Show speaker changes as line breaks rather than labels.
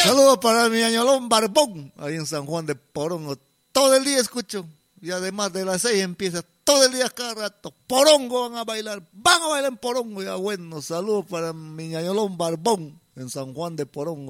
Saludos para mi ñañolón Barbón, ahí en San Juan de Porongo. Todo el día escucho. Y además de las 6 empieza todo el día cada rato. Porongo van a bailar en Porongo. Ya bueno, saludos para mi ñañolón Barbón en San Juan de Porongo.